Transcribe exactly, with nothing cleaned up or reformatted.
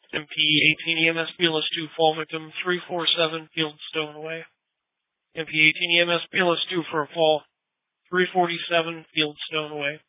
M P eighteen E M S B L S two, fall victim three four seven, Fieldstone away. M P eighteen E M S B L S two for a fall three forty-seven, Fieldstone away.